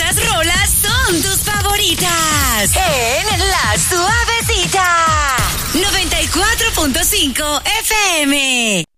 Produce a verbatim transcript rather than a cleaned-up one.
estas rolas son tus favoritas. En La Suavecita. noventa y cuatro punto cinco F M.